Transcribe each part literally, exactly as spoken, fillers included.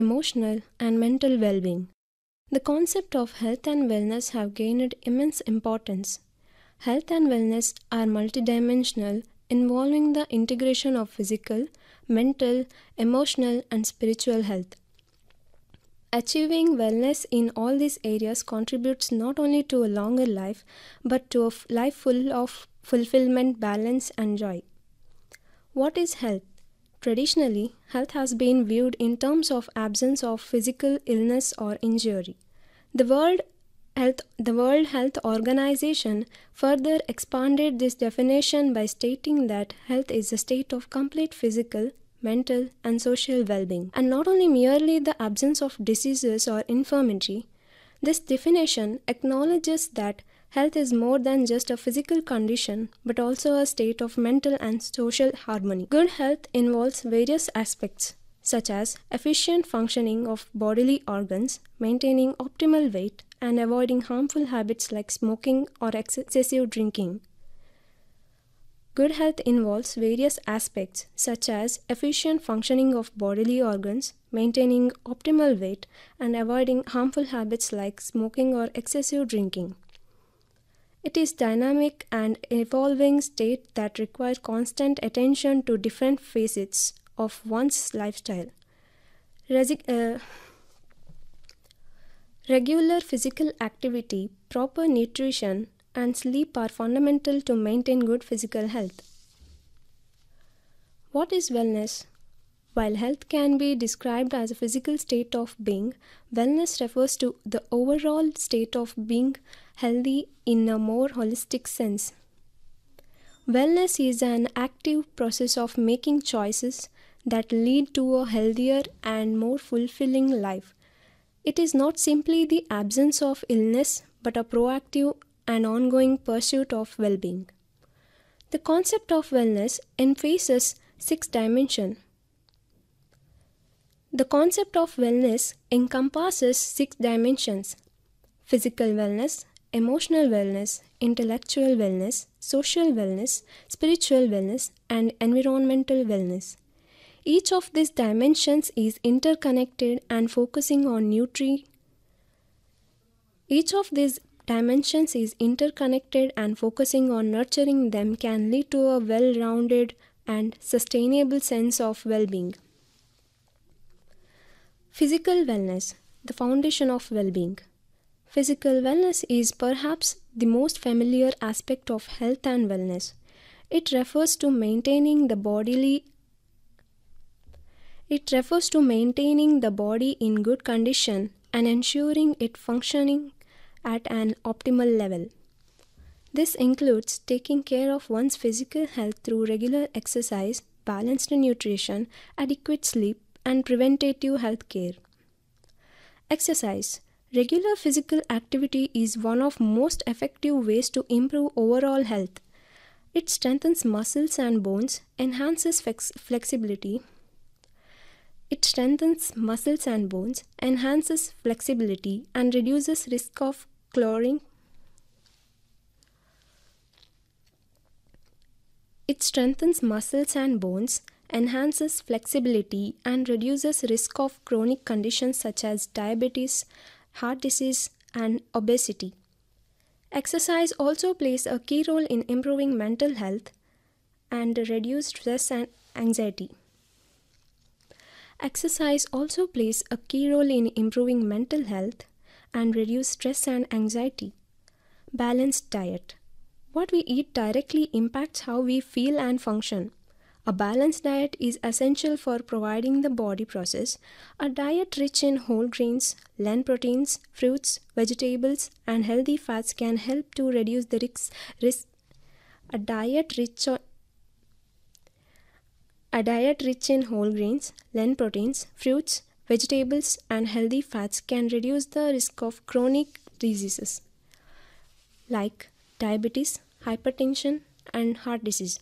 emotional, and mental well being. The concept of health and wellness have gained immense importance. Health and wellness are multidimensional, involving the integration of physical, mental, emotional, and spiritual health. Achieving wellness in all these areas contributes not only to a longer life, but to a f- life full of fulfillment, balance, and joy. What is health? Traditionally, health has been viewed in terms of absence of physical illness or injury. The World Health, the World Health Organization further expanded this definition by stating that health is a state of complete physical, mental, and social well being, and not only merely the absence of diseases or infirmity. This definition acknowledges that health is more than just a physical condition, but also a state of mental and social harmony. Good health involves various aspects, such as efficient functioning of bodily organs, maintaining optimal weight, and avoiding harmful habits like smoking or excessive drinking. Good health involves various aspects, such as efficient functioning of bodily organs, maintaining optimal weight, and avoiding harmful habits like smoking or excessive drinking. It is dynamic and evolving state that requires constant attention to different facets of one's lifestyle. Resi- uh, regular physical activity, proper nutrition, and sleep are fundamental to maintain good physical health. What is wellness? While health can be described as a physical state of being, wellness refers to the overall state of being healthy in a more holistic sense. Wellness is an active process of making choices that lead to a healthier and more fulfilling life. It is not simply the absence of illness, but a proactive and ongoing pursuit of well being. The concept of wellness emphasizes six dimensions. The concept of wellness encompasses six dimensions: physical wellness, emotional wellness, intellectual wellness, social wellness, spiritual wellness, and environmental wellness. Each of these dimensions is interconnected and focusing on nutri. Each of these dimensions is interconnected and focusing on nurturing them can lead to a well-rounded and sustainable sense of well-being. Physical wellness, the foundation of well-being. Physical wellness is perhaps the most familiar aspect of health and wellness. It refers to maintaining the bodily It refers to maintaining the body in good condition and ensuring it functioning at an optimal level. This includes taking care of one's physical health through regular exercise, balanced nutrition, adequate sleep, and preventative health care. Exercise. Regular physical activity is one of most effective ways to improve overall health. It strengthens muscles and bones, enhances flex- flexibility. It strengthens muscles and bones, enhances flexibility, and reduces risk of clogging. It strengthens muscles and bones, enhances flexibility, and reduces risk of chronic conditions such as diabetes, heart disease, and obesity. Exercise also plays a key role in improving mental health and reduce stress and anxiety. Exercise also plays a key role in improving mental health and reduce stress and anxiety. Balanced diet. What we eat directly impacts how we feel and function. A balanced diet is essential for providing the body process. A diet rich in whole grains, lean proteins, fruits, vegetables, and healthy fats can help to reduce the risk. risk. A diet rich on A diet rich in whole grains, lean proteins, fruits, vegetables, and healthy fats can reduce the risk of chronic diseases like diabetes, hypertension, and heart disease.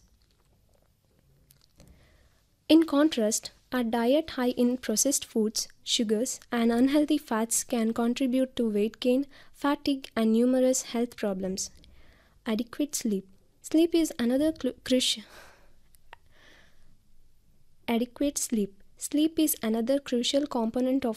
In contrast, a diet high in processed foods, sugars, and unhealthy fats can contribute to weight gain, fatigue, and numerous health problems. Adequate sleep. Sleep is another cru- crucial. Adequate sleep. Sleep is another crucial component of